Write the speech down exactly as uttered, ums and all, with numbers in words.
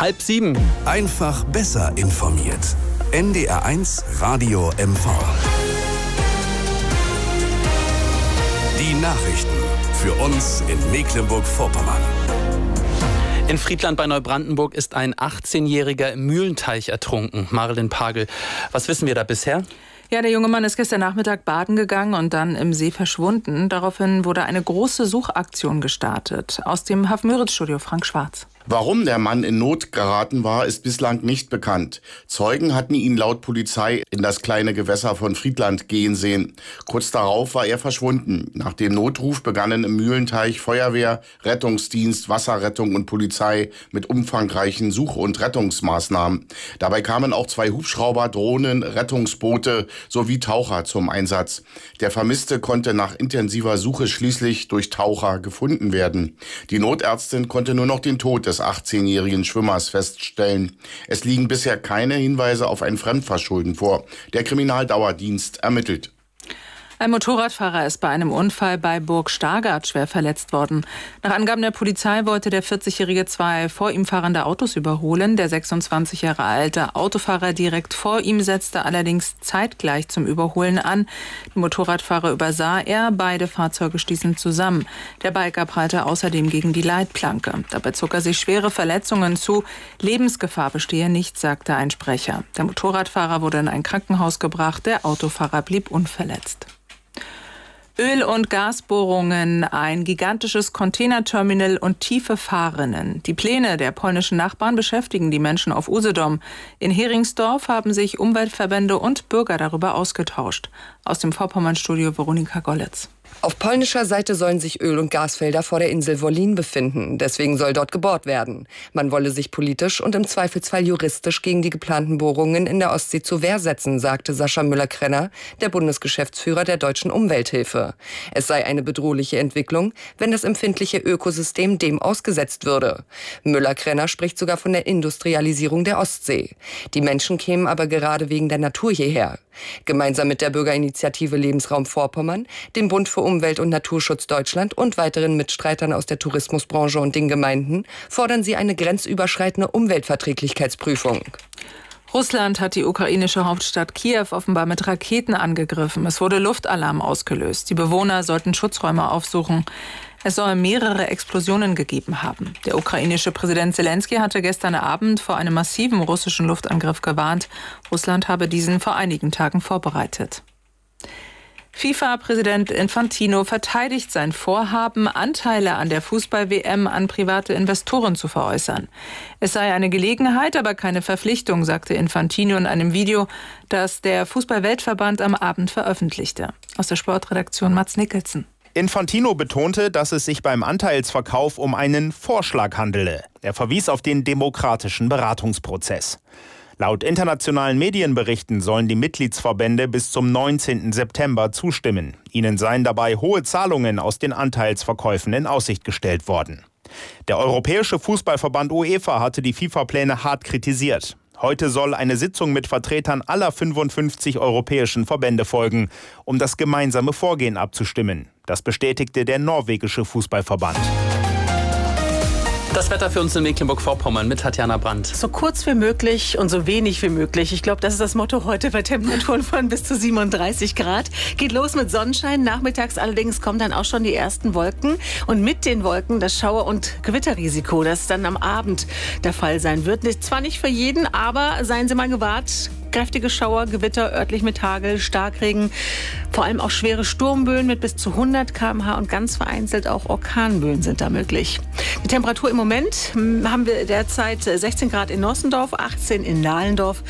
halb sieben. Einfach besser informiert. N D R eins Radio M V. Die Nachrichten für uns in Mecklenburg-Vorpommern. In Friedland bei Neubrandenburg ist ein achtzehnjähriger im Mühlenteich ertrunken. Marilyn Pagel, was wissen wir da bisher? Ja, der junge Mann ist gestern Nachmittag baden gegangen und dann im See verschwunden. Daraufhin wurde eine große Suchaktion gestartet. Aus dem Haff-Müritz-Studio Frank Schwarz. Warum der Mann in Not geraten war, ist bislang nicht bekannt. Zeugen hatten ihn laut Polizei in das kleine Gewässer von Friedland gehen sehen. Kurz darauf war er verschwunden. Nach dem Notruf begannen im Mühlenteich Feuerwehr, Rettungsdienst, Wasserrettung und Polizei mit umfangreichen Such- und Rettungsmaßnahmen. Dabei kamen auch zwei Hubschrauber, Drohnen, Rettungsboote sowie Taucher zum Einsatz. Der Vermisste konnte nach intensiver Suche schließlich durch Taucher gefunden werden. Die Notärztin konnte nur noch den Tod des des achtzehnjährigen Schwimmers feststellen. Es liegen bisher keine Hinweise auf ein Fremdverschulden vor. Der Kriminaldauerdienst ermittelt. Ein Motorradfahrer ist bei einem Unfall bei Burg Stargard schwer verletzt worden. Nach Angaben der Polizei wollte der vierzigjährige zwei vor ihm fahrende Autos überholen. Der sechsundzwanzig Jahre alte Autofahrer direkt vor ihm setzte allerdings zeitgleich zum Überholen an. Der Motorradfahrer übersah er, beide Fahrzeuge stießen zusammen. Der Biker prallte außerdem gegen die Leitplanke. Dabei zog er sich schwere Verletzungen zu. Lebensgefahr bestehe nicht, sagte ein Sprecher. Der Motorradfahrer wurde in ein Krankenhaus gebracht, der Autofahrer blieb unverletzt. Öl- und Gasbohrungen, ein gigantisches Containerterminal und tiefe Fahrrinnen. Die Pläne der polnischen Nachbarn beschäftigen die Menschen auf Usedom. In Heringsdorf haben sich Umweltverbände und Bürger darüber ausgetauscht. Aus dem Vorpommern-Studio Veronika Gollitz. Auf polnischer Seite sollen sich Öl- und Gasfelder vor der Insel Wolin befinden. Deswegen soll dort gebohrt werden. Man wolle sich politisch und im Zweifelsfall juristisch gegen die geplanten Bohrungen in der Ostsee zur Wehr setzen, sagte Sascha Müller-Krenner, der Bundesgeschäftsführer der Deutschen Umwelthilfe. Es sei eine bedrohliche Entwicklung, wenn das empfindliche Ökosystem dem ausgesetzt würde. Müller-Krenner spricht sogar von der Industrialisierung der Ostsee. Die Menschen kämen aber gerade wegen der Natur hierher. Gemeinsam mit der Bürgerinitiative Lebensraum Vorpommern, dem Bund für Umwelt- und Naturschutz Deutschland und weiteren Mitstreitern aus der Tourismusbranche und den Gemeinden fordern sie eine grenzüberschreitende Umweltverträglichkeitsprüfung. Russland hat die ukrainische Hauptstadt Kiew offenbar mit Raketen angegriffen. Es wurde Luftalarm ausgelöst. Die Bewohner sollten Schutzräume aufsuchen. Es soll mehrere Explosionen gegeben haben. Der ukrainische Präsident Zelensky hatte gestern Abend vor einem massiven russischen Luftangriff gewarnt. Russland habe diesen vor einigen Tagen vorbereitet. FIFA-Präsident Infantino verteidigt sein Vorhaben, Anteile an der Fußball-W M an private Investoren zu veräußern. Es sei eine Gelegenheit, aber keine Verpflichtung, sagte Infantino in einem Video, das der Fußball-Weltverband am Abend veröffentlichte. Aus der Sportredaktion Mats Nicholson. Infantino betonte, dass es sich beim Anteilsverkauf um einen Vorschlag handele. Er verwies auf den demokratischen Beratungsprozess. Laut internationalen Medienberichten sollen die Mitgliedsverbände bis zum neunzehnten September zustimmen. Ihnen seien dabei hohe Zahlungen aus den Anteilsverkäufen in Aussicht gestellt worden. Der Europäische Fußballverband UEFA hatte die FIFA-Pläne hart kritisiert. Heute soll eine Sitzung mit Vertretern aller fünfundfünfzig europäischen Verbände folgen, um das gemeinsame Vorgehen abzustimmen. Das bestätigte der norwegische Fußballverband. Das Wetter für uns in Mecklenburg-Vorpommern mit Tatjana Brandt. So kurz wie möglich und so wenig wie möglich. Ich glaube, das ist das Motto heute bei Temperaturen von bis zu siebenunddreißig Grad. Geht los mit Sonnenschein. Nachmittags allerdings kommen dann auch schon die ersten Wolken. Und mit den Wolken das Schauer- und Gewitterrisiko, das dann am Abend der Fall sein wird. Zwar nicht für jeden, aber seien Sie mal gewahrt. Kräftige Schauer, Gewitter, örtlich mit Hagel, Starkregen, vor allem auch schwere Sturmböen mit bis zu hundert Kilometer pro Stunde und ganz vereinzelt auch Orkanböen sind da möglich. Die Temperatur im Moment haben wir derzeit sechzehn Grad in Nossendorf, achtzehn in Nahlendorf